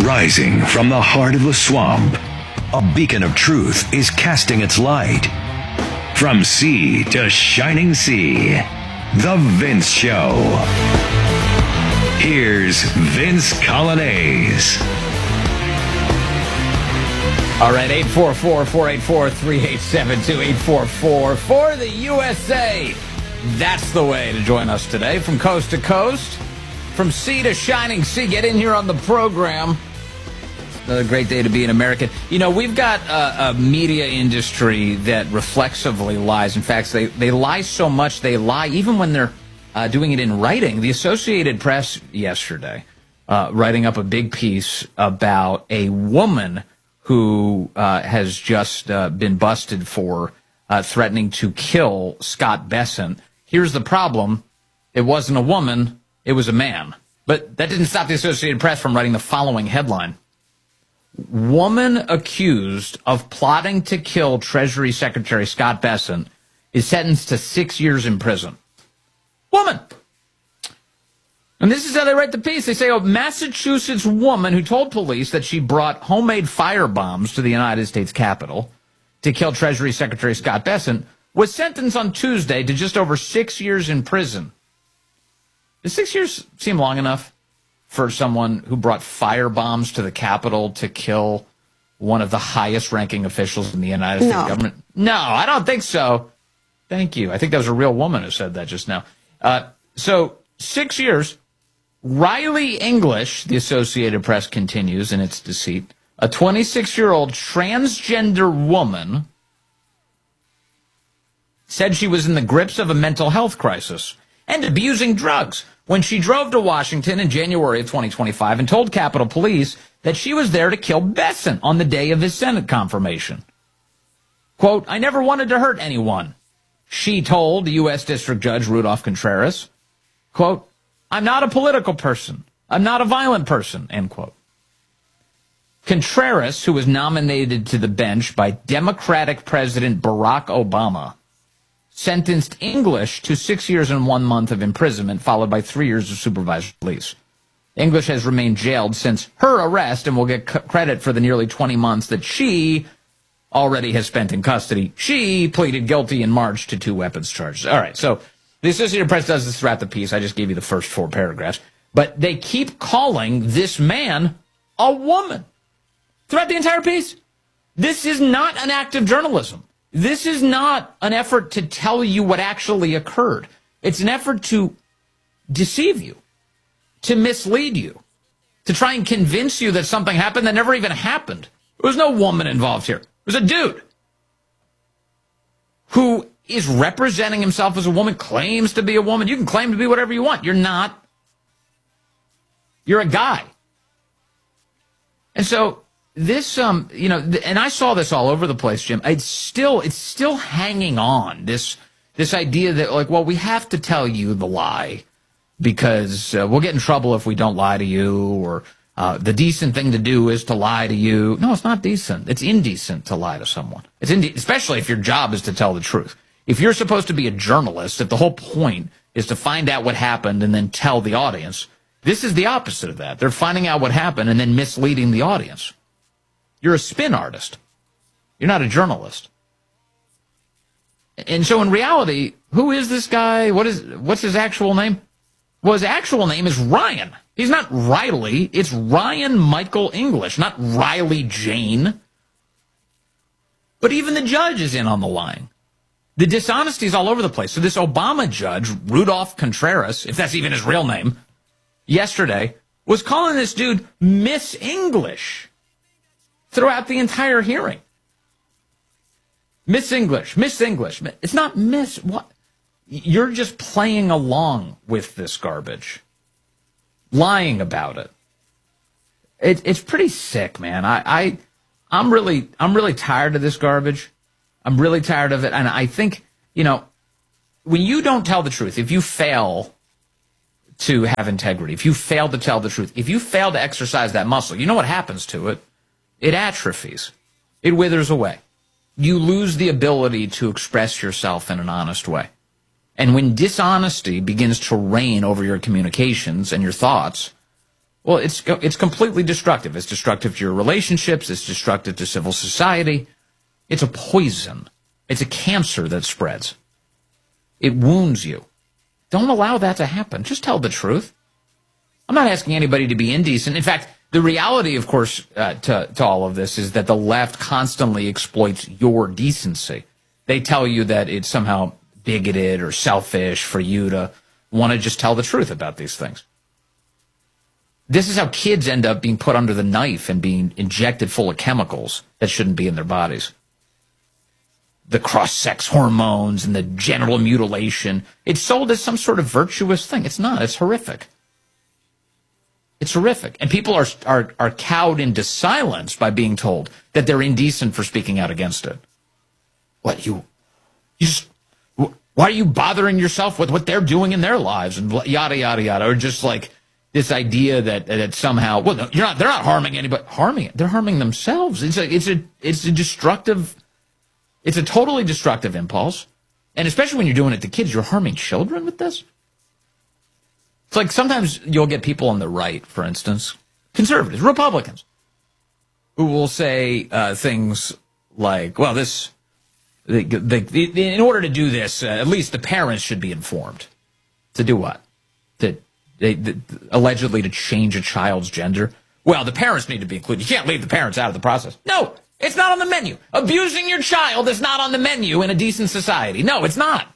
Rising from the heart of the swamp, a beacon of truth is casting its light. From sea to shining sea, The Vince Show. Here's Vince Coglianese. All right, 844-484-3872, 844 for the USA. That's the way to join us today from coast to coast, from sea to shining sea. Get in here on the program. Another great day to be an American. You know, we've got a media industry that reflexively lies. In fact, they lie so much, they lie even when they're doing it in writing. The Associated Press yesterday, writing up a big piece about a woman who has just been busted for threatening to kill Scott Bessent. Here's the problem. It wasn't a woman, it was a man. But that didn't stop the Associated Press from writing the following headline. Woman accused of plotting to kill Treasury Secretary Scott Bessent is sentenced to 6 years in prison. Woman! And this is how they write the piece. They say, a Massachusetts woman who told police that she brought homemade firebombs to the United States Capitol to kill Treasury Secretary Scott Bessent was sentenced on Tuesday to just over 6 years in prison. Does 6 years seem long enough for someone who brought firebombs to the Capitol to kill one of the highest-ranking officials in the United States government? No, I don't think so. Thank you. I think that was a real woman who said that just now. So 6 years. Riley English, the Associated Press continues in its deceit, a 26-year-old transgender woman, said she was in the grips of a mental health crisis and abusing drugs when she drove to Washington in January of 2025 and told Capitol Police that she was there to kill Bessent on the day of his Senate confirmation. Quote, I never wanted to hurt anyone, she told U.S. District Judge Rudolph Contreras. Quote, I'm not a political person. I'm not a violent person, end quote. Contreras, who was nominated to the bench by Democratic President Barack Obama, sentenced English to 6 years and 1 month of imprisonment, followed by 3 years of supervised release. English has remained jailed since her arrest and will get credit for the nearly 20 months that she already has spent in custody. She pleaded guilty in March to 2 weapons charges. All right, so the Associated Press does this throughout the piece. I just gave you the first 4 paragraphs. But they keep calling this man a woman throughout the entire piece. This is not an act of journalism. This is not an effort to tell you what actually occurred. It's an effort to deceive you, to mislead you, to try and convince you that something happened that never even happened. There was no woman involved here. It was a dude who is representing himself as a woman, claims to be a woman. You can claim to be whatever you want. You're not. You're a guy. And so this, you know, and I saw this all over the place, Jim. It's still hanging on, this idea that, like, well, we have to tell you the lie because we'll get in trouble if we don't lie to you, or the decent thing to do is to lie to you. No, it's not decent. It's indecent to lie to someone. It's especially if your job is to tell the truth. If you're supposed to be a journalist, if the whole point is to find out what happened and then tell the audience, this is the opposite of that. They're finding out what happened and then misleading the audience. You're a spin artist. You're not a journalist. And so in reality, who is this guy? What's his actual name? Well, his actual name is Ryan. He's not Riley. It's Ryan Michael English, not Riley Jane. But even the judge is in on the lying. The dishonesty is all over the place. So this Obama judge, Rudolph Contreras, if that's even his real name, yesterday was calling this dude Miss English throughout the entire hearing. Miss English, Miss English. It's not Miss. What? You're just playing along with this garbage, lying about it. It's pretty sick, man. I'm really tired of this garbage. I'm really tired of it. And I think, you know, when you don't tell the truth, if you fail to have integrity, if you fail to tell the truth, if you fail to exercise that muscle, you know what happens to it? It atrophies. It withers away. You lose the ability to express yourself in an honest way. And when dishonesty begins to reign over your communications and your thoughts, Well, it's completely destructive. It's destructive to your relationships. It's destructive to civil society. It's a poison. It's a cancer that spreads. It wounds you. Don't allow that to happen. Just tell the truth. I'm not asking anybody to be indecent. In fact, the reality, of course, to all of this is that the left constantly exploits your decency. They tell you that it's somehow bigoted or selfish for you to want to just tell the truth about these things. This is how kids end up being put under the knife and being injected full of chemicals that shouldn't be in their bodies. The cross-sex hormones and the genital mutilation. It's sold as some sort of virtuous thing. It's not. It's horrific. It's horrific. And people are cowed into silence by being told that they're indecent for speaking out against it. What, you just, why are you bothering yourself with what they're doing in their lives and yada, yada, yada? Or just like this idea that somehow, well, no, they're not harming anybody. They're harming themselves. It's a totally destructive impulse. And especially when you're doing it to kids, you're harming children with this. It's like sometimes you'll get people on the right, for instance, conservatives, Republicans, who will say things like, well, in order to do this, at least the parents should be informed. To do what? Allegedly to change a child's gender? Well, the parents need to be included. You can't leave the parents out of the process. No, it's not on the menu. Abusing your child is not on the menu in a decent society. No, it's not.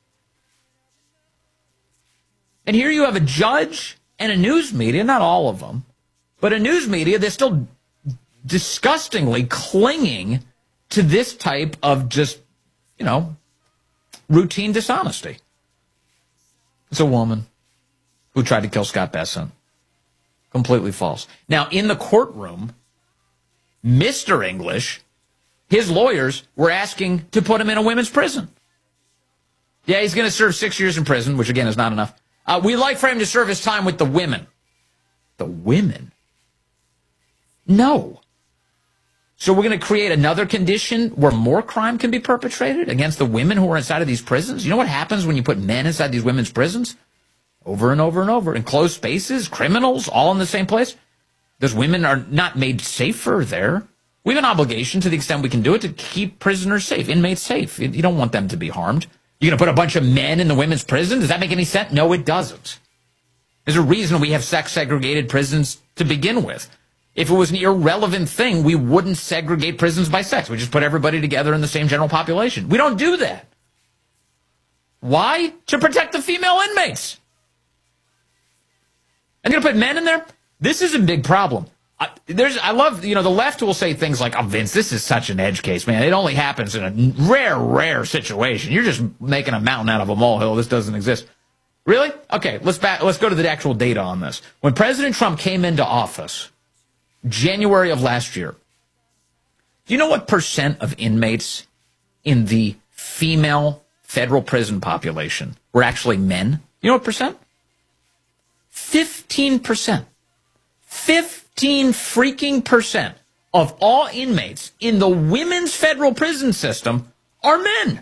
And here you have a judge and a news media, not all of them, but a news media that's still disgustingly clinging to this type of just, routine dishonesty. It's a woman who tried to kill Scott Bessent. Completely false. Now, in the courtroom, Mr. English, his lawyers were asking to put him in a women's prison. Yeah, he's going to serve 6 years in prison, which again is not enough. We'd like for him to serve his time with the women. The women? No. So we're going to create another condition where more crime can be perpetrated against the women who are inside of these prisons? You know what happens when you put men inside these women's prisons? Over and over and over. In closed spaces, criminals, all in the same place. Those women are not made safer there. We have an obligation, to the extent we can do it, to keep prisoners safe, inmates safe. You don't want them to be harmed. You're going to put a bunch of men in the women's prison? Does that make any sense? No, it doesn't. There's a reason we have sex-segregated prisons to begin with. If it was an irrelevant thing, we wouldn't segregate prisons by sex. We just put everybody together in the same general population. We don't do that. Why? To protect the female inmates. I'm going to put men in there? This is a big problem. I love, the left will say things like, oh, Vince, this is such an edge case, man. It only happens in a rare situation. You're just making a mountain out of a molehill. This doesn't exist. Really? Okay, let's go to the actual data on this. When President Trump came into office, January of last year, do you know what percent of inmates in the female federal prison population were actually men? You know what percent? 15%. 15 freaking percent of all inmates in the women's federal prison system are men.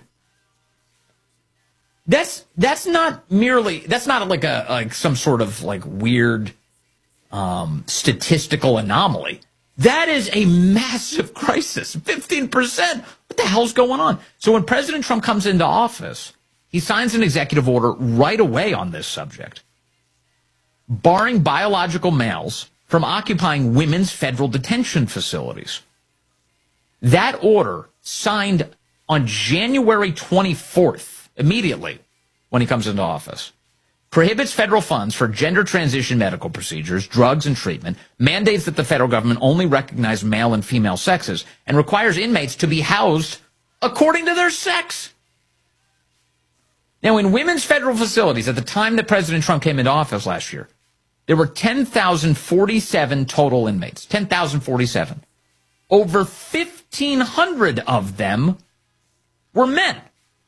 That's not like some sort of like weird statistical anomaly. That is a massive crisis. 15%. What the hell's going on? So when President Trump comes into office, he signs an executive order right away on this subject, barring biological males from occupying women's federal detention facilities. That order, signed on January 24th, immediately when he comes into office, prohibits federal funds for gender transition medical procedures, drugs, and treatment, mandates that the federal government only recognize male and female sexes, and requires inmates to be housed according to their sex. Now, in women's federal facilities, at the time that President Trump came into office last year, there were 10,047 total inmates. 10,047. Over 1,500 of them were men.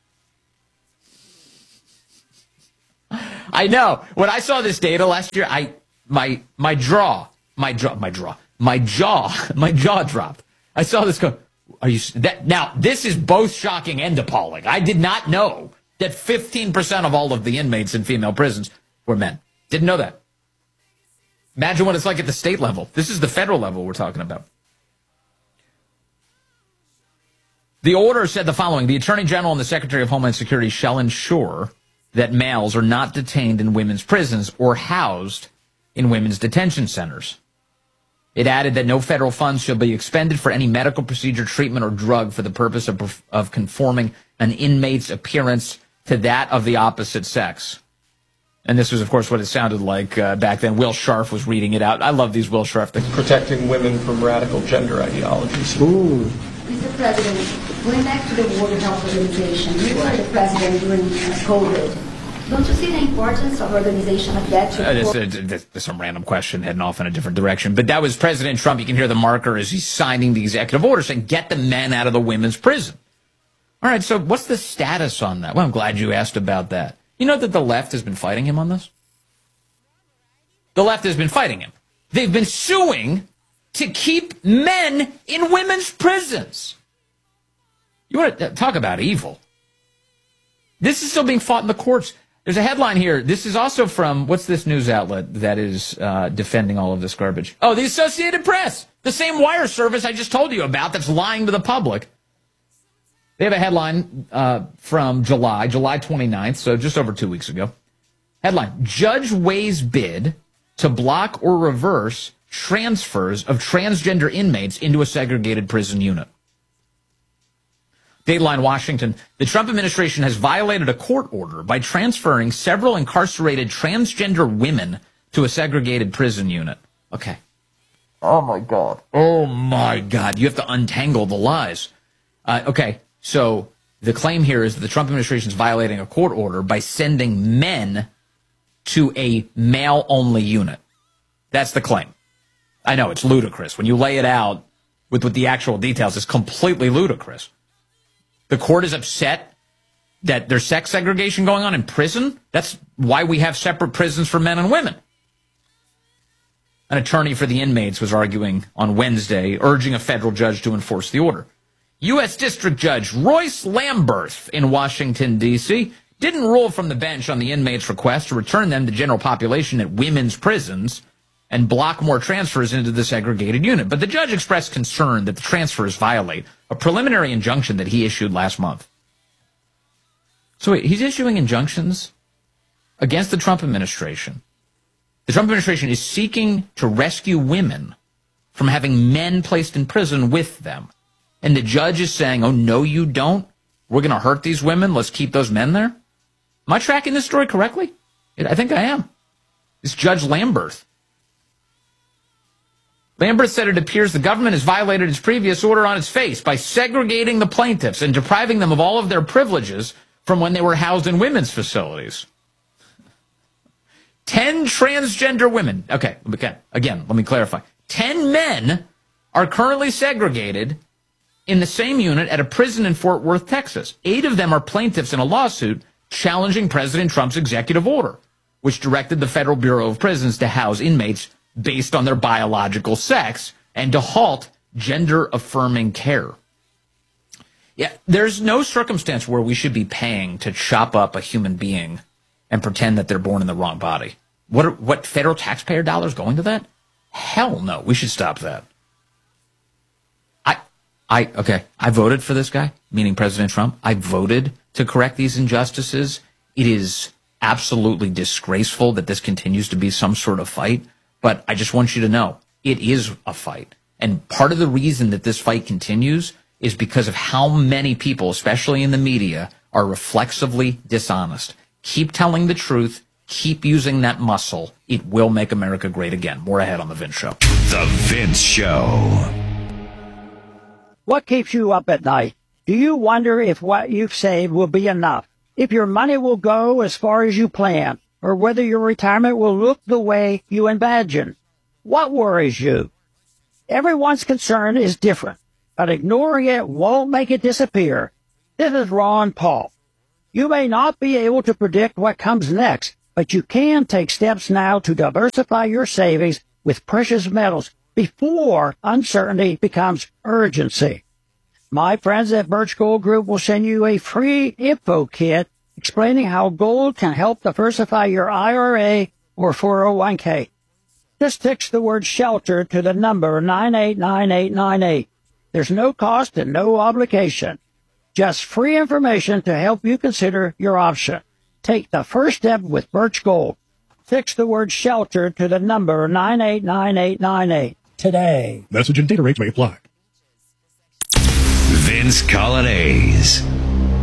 I know. When I saw this data last year, my jaw dropped. I saw this go, now this is both shocking and appalling. I did not know that 15% of all of the inmates in female prisons were men. Didn't know that. Imagine what it's like at the state level. This is the federal level we're talking about. The order said the following: the Attorney General and the Secretary of Homeland Security shall ensure that males are not detained in women's prisons or housed in women's detention centers. It added that no federal funds shall be expended for any medical procedure, treatment, or drug for the purpose of conforming an inmate's appearance to that of the opposite sex. And this was, of course, what it sounded like back then. Will Scharf was reading it out. I love these Will Scharf things. Protecting women from radical gender ideologies. Ooh. Mr. President, going back to the World Health Organization, you were the president during COVID. Don't you see the importance of organization like that? There's some random question heading off in a different direction. But that was President Trump. You can hear the marker as he's signing the executive order saying, get the men out of the women's prison. All right, so what's the status on that? Well, I'm glad you asked about that. You know that the left has been fighting him on this? The left has been fighting him. They've been suing to keep men in women's prisons. You want to talk about evil? This is still being fought in the courts. There's a headline here. This is also from, what's this news outlet that is defending all of this garbage? Oh, the Associated Press, the same wire service I just told you about that's lying to the public. They have a headline from July 29th, so just over 2 weeks ago. Headline: Judge weighs bid to block or reverse transfers of transgender inmates into a segregated prison unit. Dateline Washington: the Trump administration has violated a court order by transferring several incarcerated transgender women to a segregated prison unit. Okay. Oh, my God. Oh, my God. You have to untangle the lies. Okay. So the claim here is that the Trump administration is violating a court order by sending men to a male-only unit. That's the claim. I know, it's ludicrous. When you lay it out with the actual details, it's completely ludicrous. The court is upset that there's sex segregation going on in prison. That's why we have separate prisons for men and women. An attorney for the inmates was arguing on Wednesday, urging a federal judge to enforce the order. U.S. District Judge Royce Lamberth in Washington, D.C., didn't rule from the bench on the inmates' request to return them to general population at women's prisons and block more transfers into the segregated unit. But the judge expressed concern that the transfers violate a preliminary injunction that he issued last month. So wait, he's issuing injunctions against the Trump administration. The Trump administration is seeking to rescue women from having men placed in prison with them. And the judge is saying, oh, no, you don't. We're going to hurt these women. Let's keep those men there. Am I tracking this story correctly? I think I am. It's Judge Lamberth. Lamberth said it appears the government has violated its previous order on its face by segregating the plaintiffs and depriving them of all of their privileges from when they were housed in women's facilities. 10 transgender women. Okay, again, let me clarify. 10 men are currently segregated in the same unit at a prison in Fort Worth, Texas. 8 of them are plaintiffs in a lawsuit challenging President Trump's executive order, which directed the Federal Bureau of Prisons to house inmates based on their biological sex and to halt gender-affirming care. Yeah, there's no circumstance where we should be paying to chop up a human being and pretend that they're born in the wrong body. What federal taxpayer dollars going to that? Hell no, we should stop that. I voted for this guy, meaning President Trump. I voted to correct these injustices. It is absolutely disgraceful that this continues to be some sort of fight, but I just want you to know it is a fight. And part of the reason that this fight continues is because of how many people, especially in the media, are reflexively dishonest. Keep telling the truth. Keep using that muscle. It will make America great again. More ahead on The Vince Show. The Vince Show. What keeps you up at night? Do you wonder if what you've saved will be enough? If your money will go as far as you plan? Or whether your retirement will look the way you imagine? What worries you? Everyone's concern is different, but ignoring it won't make it disappear. This is Ron Paul. You may not be able to predict what comes next, but you can take steps now to diversify your savings with precious metals before uncertainty becomes urgency. My friends at Birch Gold Group will send you a free info kit explaining how gold can help diversify your IRA or 401k. Just text the word shelter to the number 989898. There's no cost and no obligation. Just free information to help you consider your option. Take the first step with Birch Gold. Text the word shelter to the number 989898 today. Message and data rates may apply. Vince Coglianese.